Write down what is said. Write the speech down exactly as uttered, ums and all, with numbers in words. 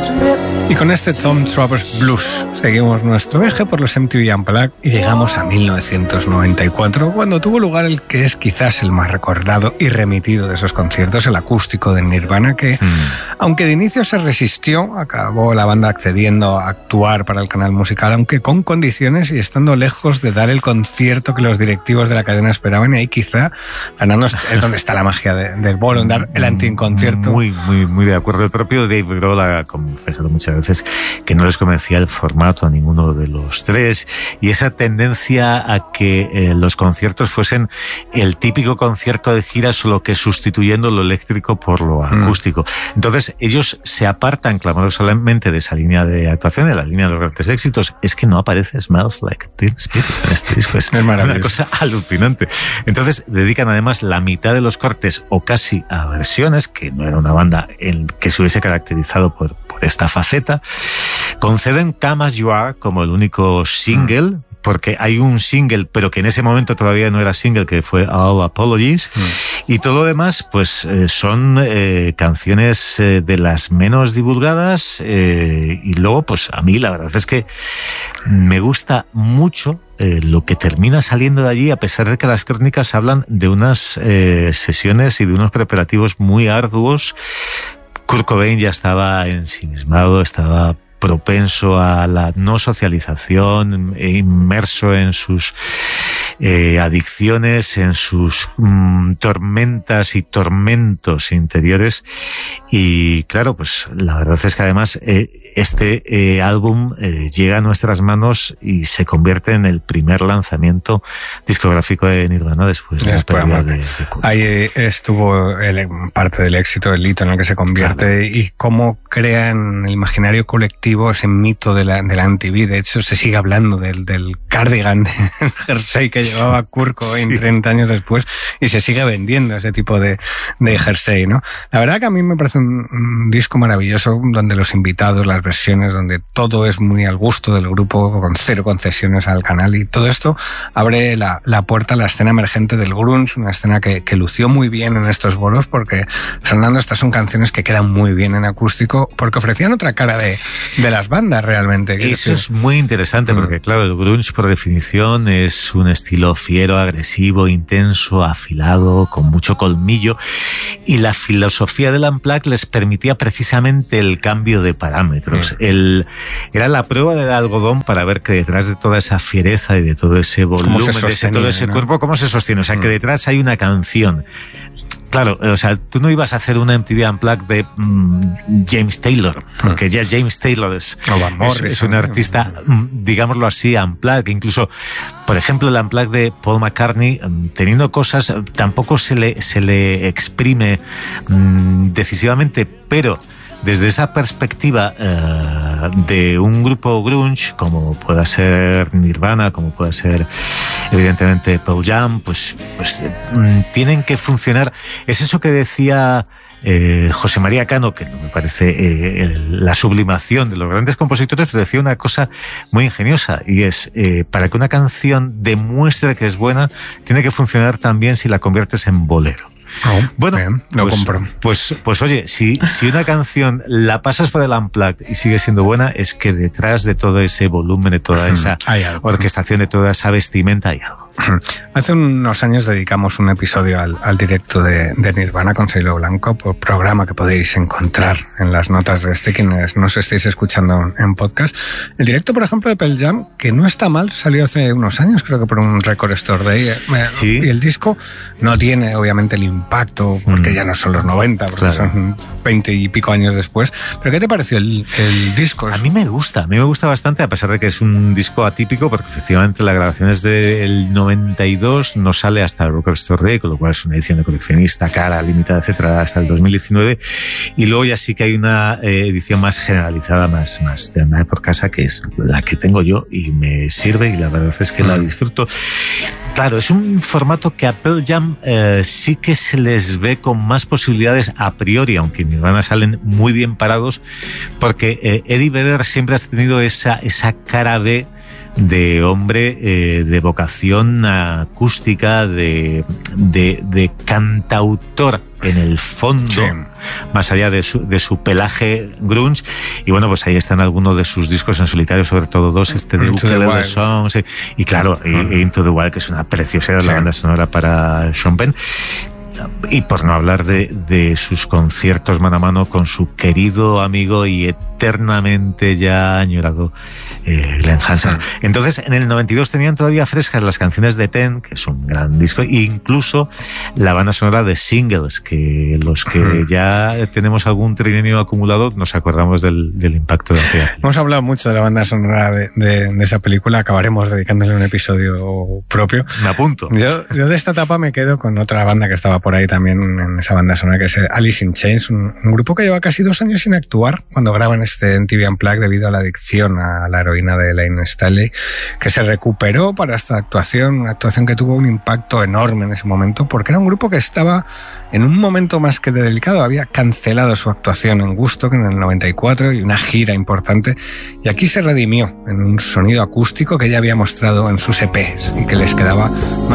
Y con este Tom Travers Blues seguimos nuestro viaje por los M T V Unplugged y llegamos a mil novecientos noventa y cuatro, cuando tuvo lugar el que es quizás el más recordado y remitido de esos conciertos, el acústico de Nirvana, que mm. aunque de inicio se resistió, acabó la banda accediendo a actuar para el canal musical, aunque con condiciones y estando lejos de dar el concierto que los directivos de la cadena esperaban. Y ahí quizá, Fernando, es donde está la magia de, del bolo, en dar el anticoncierto. Muy, muy, muy de acuerdo. El propio Dave Grohl ha confesado muchas veces que no les convencía el formato a ninguno de los tres, y esa tendencia a que eh, los conciertos fuesen el típico concierto de gira, solo que sustituyendo lo eléctrico por lo acústico. Mm. Entonces ellos se apartan clamorosamente de esa línea de actuación, de la línea de los grandes éxitos. Es que no aparece Smells Like Teen Spirit en este disco, es, es una cosa alucinante. Entonces dedican además la mitad de los cortes o casi a versiones, que no era una banda en que se hubiese caracterizado por, por esta faceta. Conceden Come As You Are como el único single, mm. porque hay un single, pero que en ese momento todavía no era single, que fue All Apologies, mm. y todo lo demás, pues eh, son eh, canciones eh, de las menos divulgadas, eh, y luego, pues a mí la verdad es que me gusta mucho eh, lo que termina saliendo de allí, a pesar de que las crónicas hablan de unas eh, sesiones y de unos preparativos muy arduos. Kurt Cobain ya estaba ensimismado, estaba propenso a la no socialización, inmerso en sus eh, adicciones, en sus mm, tormentas y tormentos interiores. Y claro, pues la verdad es que además eh, este eh, álbum eh, llega a nuestras manos y se convierte en el primer lanzamiento discográfico de Nirvana después de la pérdida de, de Kurt. Ahí estuvo el, parte del éxito, el hito en el que se convierte, claro. Y cómo crea en el imaginario colectivo ese mito de la, de la M T V. De hecho, se sigue hablando del, del cardigan, del jersey que llevaba Kurt Cobain sí. treinta años después, y se sigue vendiendo ese tipo de, de jersey, ¿no? La verdad que a mí me parece un, un disco maravilloso, donde los invitados, las versiones, donde todo es muy al gusto del grupo, con cero concesiones al canal, y todo esto abre la, la puerta a la escena emergente del grunge, una escena que, que lució muy bien en estos bolos, porque, Fernando, estas son canciones que quedan muy bien en acústico, porque ofrecían otra cara de de las bandas realmente. Eso decir. Es muy interesante, porque claro, el grunge por definición es un estilo fiero, agresivo, intenso, afilado, con mucho colmillo, y la filosofía del Unplugged les permitía precisamente el cambio de parámetros. Mm. El, era la prueba del algodón para ver que detrás de toda esa fiereza y de todo ese volumen, de ese, todo ese ¿no? cuerpo, cómo se sostiene. O sea, mm. que detrás hay una canción. Claro, o sea, tú no ibas a hacer una M T V Unplugged de mm, James Taylor, porque ya James Taylor es, es, es un artista, digámoslo así, Unplugged. Incluso, por ejemplo, el Unplugged de Paul McCartney, teniendo cosas, tampoco se le, se le exprime mm, decisivamente, pero desde esa perspectiva eh, de un grupo grunge, como pueda ser Nirvana, como pueda ser evidentemente Pearl Jam, pues, pues eh, tienen que funcionar. Es eso que decía eh, José María Cano, que no me parece eh, el, la sublimación de los grandes compositores, pero decía una cosa muy ingeniosa, y es, eh, para que una canción demuestre que es buena, tiene que funcionar también si la conviertes en bolero. Oh, bueno, bien, lo pues, compro. Pues, pues oye, si, si una canción la pasas por el Unplugged y sigue siendo buena, es que detrás de todo ese volumen, de toda esa orquestación, de toda esa vestimenta, hay algo. Hace unos años dedicamos un episodio al, al directo de, de Nirvana con Sailo Blanco, por programa que podéis encontrar en las notas de este, quienes nos estéis escuchando en podcast. El directo, por ejemplo, de Pearl Jam, que no está mal, salió hace unos años, creo que por un Record Store Day. Sí. Y el disco no tiene, obviamente, el impacto, porque mm. ya no son los noventa, porque claro. son veinte y pico años después. ¿Pero qué te pareció el, el disco? A mí me gusta, a mí me gusta bastante, a pesar de que es un disco atípico, porque efectivamente la grabación es del noventa y dos, no sale hasta el Record Store Day, con lo cual es una edición de coleccionista, cara, limitada, etcétera, hasta el dos mil diecinueve, y luego ya sí que hay una eh, edición más generalizada, más, más de andar por casa, que es la que tengo yo, y me sirve, y la verdad es que mm. la disfruto. Claro, es un formato que a Pearl Jam eh, sí que se les ve con más posibilidades a priori, aunque en Nirvana salen muy bien parados, porque eh, Eddie Vedder siempre ha tenido esa, esa cara B de hombre eh, de vocación acústica, de, de, de cantautor en el fondo, sí, más allá de su, de su pelaje grunge. Y bueno, pues ahí están algunos de sus discos en solitario, sobre todo dos, este de Ukulele Songs, y, y claro, uh-huh. y, Into the Wild, que es una preciosidad, sí, la banda sonora para Sean Penn. Y por no hablar de, de sus conciertos mano a mano con su querido amigo y eternamente ya añorado eh, Glenn Hansard. Entonces, en el noventa y dos tenían todavía frescas las canciones de Ten, que es un gran disco, e incluso la banda sonora de Singles, que los que ya tenemos algún trienio acumulado nos acordamos del, del impacto de aquella. Hemos hablado mucho de la banda sonora de, de, de esa película, acabaremos dedicándole un episodio propio. Me apunto. Yo, yo de esta etapa me quedo con otra banda que estaba por ahí también en esa banda sonora, que es Alice in Chains, un, un grupo que lleva casi dos años sin actuar cuando graban este M T V Unplugged debido a la adicción a la heroína de Elaine Staley, que se recuperó para esta actuación, una actuación que tuvo un impacto enorme en ese momento, porque era un grupo que estaba en un momento más que delicado, había cancelado su actuación en Woodstock en el noventa y cuatro y una gira importante, y aquí se redimió en un sonido acústico que ya había mostrado en sus E Pes y que les quedaba